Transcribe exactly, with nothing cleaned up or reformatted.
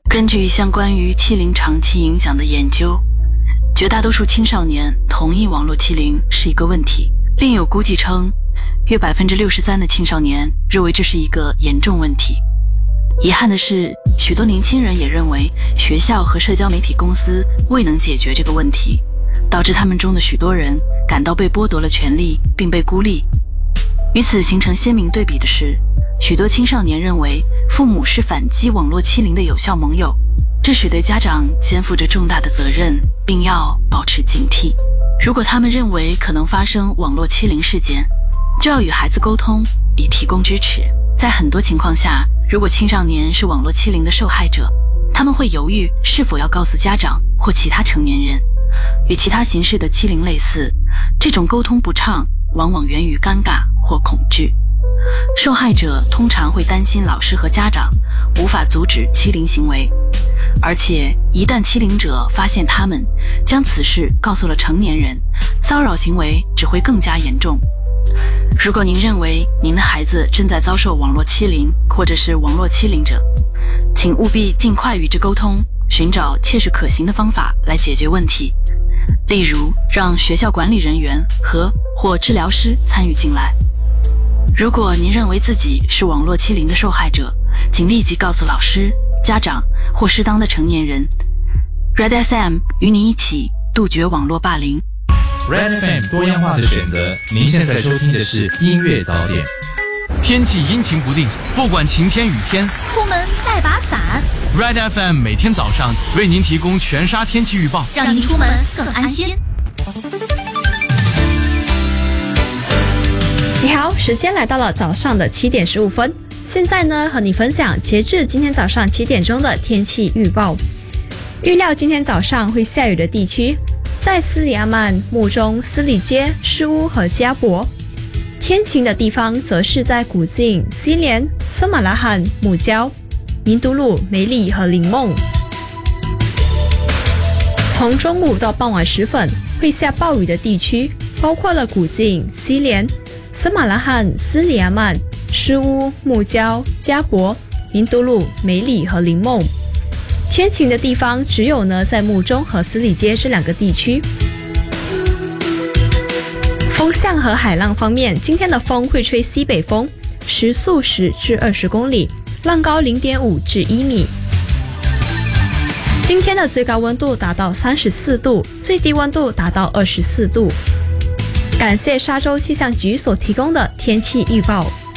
根据一项关于欺凌长期影响的研究，绝大多数青少年同意网络欺凌是一个问题。另有估计称，约 百分之六十三 的青少年认为这是一个严重问题。遗憾的是，许多年轻人也认为学校和社交媒体公司未能解决这个问题，导致他们中的许多人感到被剥夺了权利并被孤立。与此形成鲜明对比的是，许多青少年认为父母是反击网络欺凌的有效盟友，这使得家长肩负着重大的责任，并要保持警惕。如果他们认为可能发生网络欺凌事件，就要与孩子沟通，以提供支持。在很多情况下，如果青少年是网络欺凌的受害者，他们会犹豫是否要告诉家长或其他成年人。与其他形式的欺凌类似，这种沟通不畅往往源于尴尬或恐惧。受害者通常会担心老师和家长无法阻止欺凌行为，而且一旦欺凌者发现他们将此事告诉了成年人，骚扰行为只会更加严重。如果您认为您的孩子正在遭受网络欺凌，或者是网络欺凌者，请务必尽快与之沟通，寻找切实可行的方法来解决问题。例如，让学校管理人员和或治疗师参与进来。如果您认为自己是网络欺凌的受害者，请立即告诉老师、家长或适当的成年人。Red F M 与你一起杜绝网络霸凌。 Red F M 多样化的选择，您现在收听的是音乐早点。 天气阴晴不定，不管晴天雨天， 出门带把伞。 Red F M 每天早上为您提供全沙天气预报， 让您出门更安心。 你好，时间来到了早上的七点十五分。现在呢，和你分享截至今天早上七点钟的天气预报。预料今天早上会下雨的地区，在斯里阿曼、木中、斯里街、诗屋和加博。天晴的地方则是在古晋、西连、色马拉罕、木礁、民都路、梅里和林梦。从中午到傍晚时分会下暴雨的地区包括了古晋、西连、色马拉罕、斯里阿曼、诗屋、木礁、加博、民都路、梅里和林梦。天晴的地方只有呢在木中和斯里街这两个地区。风向和海浪方面，今天的风会吹西北风，时速十至二十公里，浪高零点五至一米。今天的最高温度达到三十四度，最低温度达到二十四度。感谢沙洲气象局所提供的天气预报。